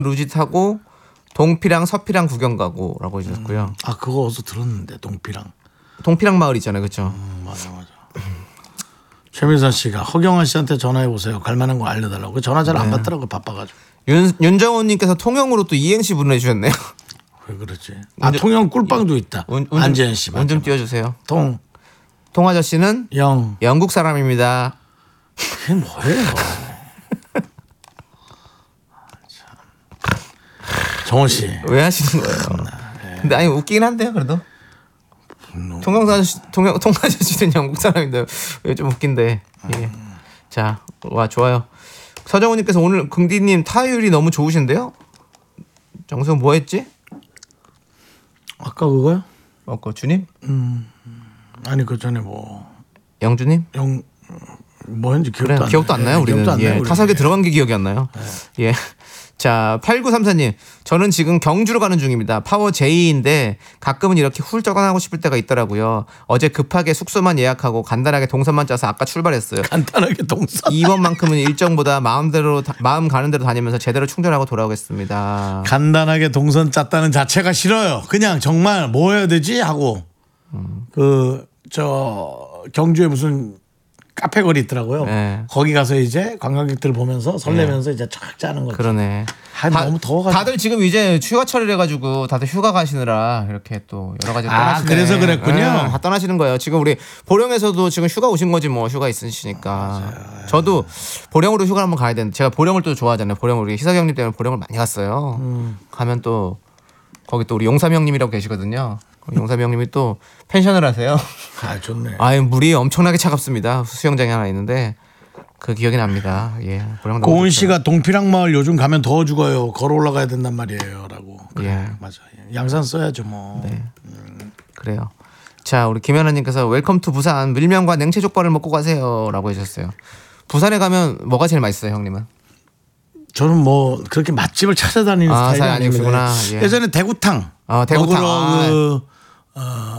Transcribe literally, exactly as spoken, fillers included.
루지 타고 동피랑 서피랑 구경 가고라고 해주셨고요. 음, 아 그거 어디서 들었는데 동피랑. 동피랑 마을 있잖아요, 그렇죠? 음, 맞아 맞아. 최민선 씨가 허경환 씨한테 전화해 보세요. 갈만한 거 알려달라고. 전화 잘 안 네. 받더라고 바빠가지고. 윤 윤정훈님께서 통영으로 또 이행시 보내주셨네요. 왜 그러지? 아 통영 꿀빵도 있다. 운, 운 안재현 씨. 운 좀 띄워주세요. 통. 통 아저씨는 영. 영국 사람입니다. 그게 뭐예요? 정원 씨. 왜 하시는 거예요? 근데 아니 웃기긴 한데요, 그래도. 통영사 통영 통아저씨는 영국 사람인데 왜 좀 웃긴데. 예. 자, 와 좋아요. 서정훈님께서 오늘 긍디님 타율이 너무 좋으신데요? 정수영 뭐 했지? 아까 그거요? 어, 그 주님? 음, 아니 그 전에 뭐 영주님? 영 뭐였는지 기억도 그래, 안 기억도 안 나요. 네, 우리는 기억도 안 예, 나요, 우리는. 타석에 들어간 게 기억이 안 나요. 네. 예. 자, 팔구삼사님, 저는 지금 경주로 가는 중입니다. 파워 제이인데 가끔은 이렇게 훌쩍 떠나고 싶을 때가 있더라고요. 어제 급하게 숙소만 예약하고 간단하게 동선만 짜서 아까 출발했어요. 간단하게 동선. 이번만큼은 일정보다 마음대로 마음 가는 대로 다니면서 제대로 충전하고 돌아오겠습니다. 간단하게 동선 짰다는 자체가 싫어요. 그냥 정말 뭐 해야 되지 하고 음. 그 저 경주에 무슨 카페 거리 있더라고요. 네. 거기 가서 이제 관광객들 보면서 설레면서 네. 이제 쫙 짜는 거죠. 그러네. 아, 너무 더워가지고. 다들 지금 이제 휴가철을 해가지고 다들 휴가 가시느라 이렇게 또 여러 가지 아, 떠나시네. 그래서 그랬군요. 네, 다 떠나시는 거예요. 지금 우리 보령에서도 지금 휴가 오신 거지 뭐 휴가 있으시니까. 맞아요. 저도 보령으로 휴가 한번 가야 되는데 제가 보령을 또 좋아하잖아요. 보령 우리 희석 형님 때문에 보령을 많이 갔어요. 음. 가면 또 거기 또 우리 용삼 형님이라고 계시거든요. 용삼 형님이 또 펜션을 하세요. 아 좋네. 아유 물이 엄청나게 차갑습니다. 수영장이 하나 있는데 그 기억이 납니다. 예. 고은 씨가 동피랑 마을 요즘 가면 더워 죽어요. 걸어 올라가야 된단 말이에요라고. 그래, 예. 맞아. 양산 써야죠 뭐. 네. 음. 그래요. 자 우리 김연아님께서 웰컴 투 부산 밀면과 냉채 족발을 먹고 가세요라고 해주셨어요. 부산에 가면 뭐가 제일 맛있어요, 형님은? 저는 뭐 그렇게 맛집을 찾아다니는 아, 스타일이 아닙니다. 예. 예전에 대구탕. 아, 대구탕. 먹으러 아. 그 어,